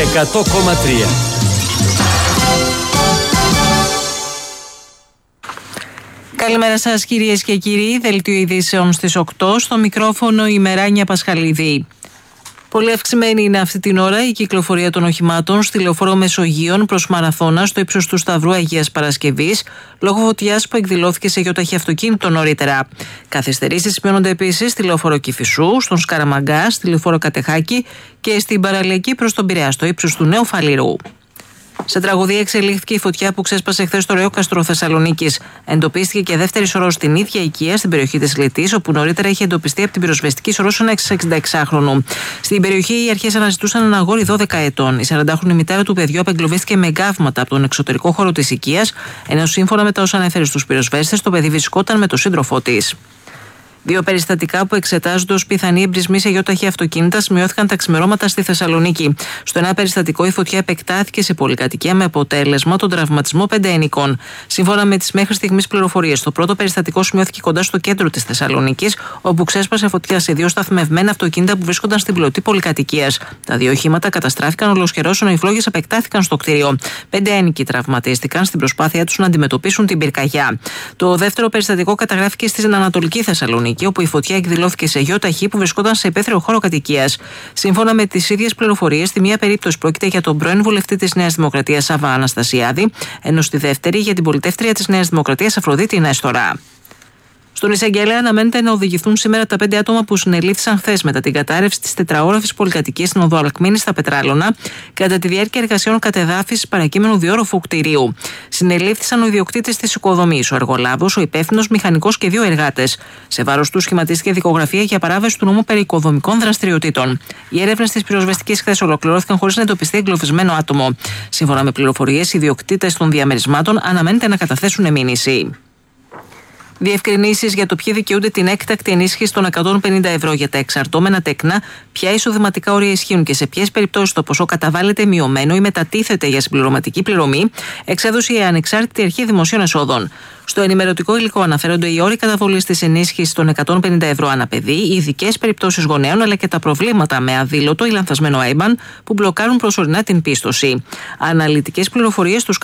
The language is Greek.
100,3. Καλημέρα σας κυρίες και κύριοι, δελτίο ειδήσεων στις 8, στο μικρόφωνο η Μεράνια Πασχαλίδη. Πολύ αυξημένη είναι αυτή την ώρα η κυκλοφορία των οχημάτων στη λεωφόρο Μεσογείων προς Μαραθώνα στο ύψος του Σταυρού Αγίας Παρασκευής, λόγω φωτιάς που εκδηλώθηκε σε γιοταχή αυτοκίνητο νωρίτερα. Καθυστερήσεις σημειώνονται επίσης στη λεωφόρο Κηφισού, στον Σκαραμαγκά, στη λεωφόρο Κατεχάκη και στην παραλιακή προς τον Πειραιά, στο ύψος του Νέου Φαλήρου. Σε τραγωδία εξελίχθηκε η φωτιά που ξέσπασε χθες στο Ρεόκαστρο Θεσσαλονίκης. Εντοπίστηκε και δεύτερη σωρός στην ίδια οικία, στην περιοχή της Λιτής, όπου νωρίτερα είχε εντοπιστεί από την πυροσβεστική σωρός ένα 66χρονο. Στην περιοχή οι αρχές αναζητούσαν ένα αγόρι 12 ετών. Η 40χρονη μητέρα του παιδιού απεγκλωβίστηκε με γκάβματα από τον εξωτερικό χώρο της οικίας, ενώ σύμφωνα με τα όσα ανέφερε στους πυροσβέστες, το παιδί βρισκόταν με τον σύντροφό της. Δύο περιστατικά που εξετάζονται ως πιθανή εμπρισμοί σε γιοταχή αυτοκίνητα σημειώθηκαν τα ξημερώματα στη Θεσσαλονίκη. Στο ένα περιστατικό, η φωτιά επεκτάθηκε σε πολυκατοικία με αποτέλεσμα τον τραυματισμό 5 ενικών. Σύμφωνα με τις μέχρι στιγμής πληροφορίες, το πρώτο περιστατικό σημειώθηκε κοντά στο κέντρο της Θεσσαλονίκης, όπου ξέσπασε φωτιά σε δύο σταθμευμένα αυτοκίνητα που βρίσκονταν στην πλωτή πολυκατοικίας. Τα δύο οχήματα καταστράφηκαν ολοσχερός, ενώ οι φλόγες επεκτάθηκαν στο κτίριο. 5 ένικοι τραυματίστηκαν στην προσπάθειά τους να αντιμετωπίσουν την πυρκαγιά. Το δεύτερο περιστατικό καταγράφηκε στην Ανατολική Θεσσαλονίκη, όπου η φωτιά εκδηλώθηκε σε γιοταχή που βρισκόταν σε υπαίθριο χώρο κατοικίας. Σύμφωνα με τις ίδιες πληροφορίες, στη μία περίπτωση πρόκειται για τον πρώην βουλευτή της Νέας Δημοκρατίας Σάββα Αναστασιάδη, ενώ στη δεύτερη για την πολιτεύτρια της Νέας Δημοκρατίας Αφροδίτη Νέστορα. Στον εισαγγελέα αναμένεται να οδηγηθούν σήμερα τα 5 άτομα που συνελήφθησαν χθες μετά την κατάρρευση της τετραόροφης πολυκατοικίας στην οδό Αλκμήνη στα Πετράλωνα, κατά τη διάρκεια εργασιών κατεδάφισης παρακείμενου διόροφου κτηρίου. Συνελήφθησαν ο ιδιοκτήτης της οικοδομής, ο εργολάβος, ο υπεύθυνος μηχανικός και 2 εργάτες. Σε βάρος τους σχηματίστηκε δικογραφία για παράβαση του νόμου περί οικοδομικών δραστηριοτήτων. Οι έρευνες της πυροσβεστικής χθες ολοκληρώθηκαν χωρίς να εντοπιστεί εγκλωβισμένο άτομο. Σύμφωνα με πληροφορίες, οι ιδιοκτήτες των διαμερισμάτων αναμένεται να καταθέσουν μήνυση. Διευκρινήσεις για το ποιοι δικαιούνται την έκτακτη ενίσχυση των 150 ευρώ για τα εξαρτώμενα τέκνα, ποια εισοδηματικά όρια ισχύουν και σε ποιες περιπτώσεις το ποσό καταβάλλεται μειωμένο ή μετατίθεται για συμπληρωματική πληρωμή, εξέδωσε η Ανεξάρτητη Αρχή Δημοσίων Εσόδων. Στο ενημερωτικό υλικό αναφέρονται οι όροι καταβολής της ενίσχυσης των 150 ευρώ ανά παιδί, οι ειδικές περιπτώσεις γονέων αλλά και τα προβλήματα με αδήλωτο ή λανθασμένο IBAN που μπλοκάρουν προσωρινά την πίστοση. Αναλυτικές πληροφορίες